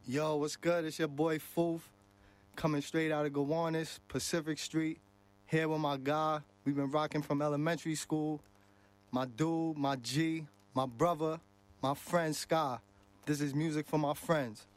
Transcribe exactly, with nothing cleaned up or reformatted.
Yo, what's good? It's your boy Foof, coming straight out of Gowanus, Pacific Street, here with my guy. We've been rocking from elementary school. My dude, my G, my brother, my friend Sky. This is music for my friends.